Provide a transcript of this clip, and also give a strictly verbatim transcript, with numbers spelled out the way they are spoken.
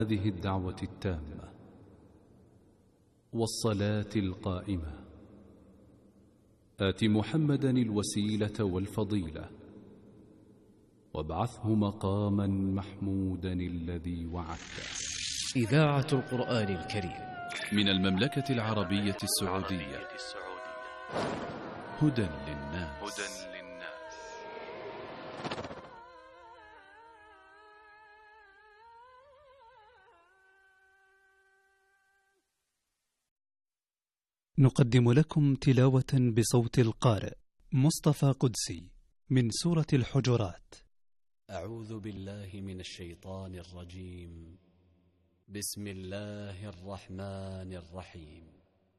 هذه الدعوة التامة والصلاة القائمة آت محمدا الوسيلة والفضيلة وابعثه مقاما محمودا الذي وعدته. إذاعة القرآن الكريم من المملكة العربية السعودية. هدى للناس. نقدم لكم تلاوة بصوت القارئ مصطفى قدسي من سورة الحجرات. أعوذ بالله من الشيطان الرجيم. بسم الله الرحمن الرحيم.